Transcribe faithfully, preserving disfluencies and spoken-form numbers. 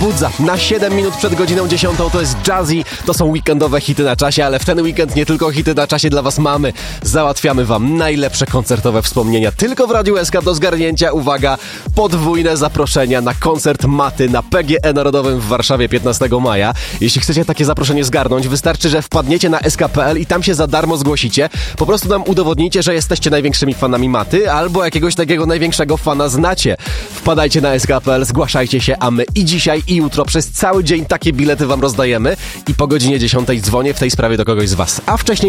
Budza na siedem minut przed godziną dziesiątą. To jest Jazzy, to są weekendowe hity na czasie, ale w ten weekend nie tylko hity na czasie dla was mamy. Załatwiamy wam najlepsze koncertowe wspomnienia tylko w Radiu S K do zgarnięcia. Uwaga, podwójne zaproszenia na koncert Maty na P G E Narodowym w Warszawie piętnastego maja. Jeśli chcecie takie zaproszenie zgarnąć, wystarczy, że wpadniecie na s k kropka p l i tam się za darmo zgłosicie. Po prostu nam udowodnicie, że jesteście największymi fanami Maty albo jakiegoś takiego największego fana znacie. Wpadajcie na s k kropka p l, zgłaszajcie się, a my i dzisiaj i jutro przez cały dzień takie bilety wam rozdajemy i po godzinie dziesiątej dzwonię w tej sprawie do kogoś z was. A wcześniej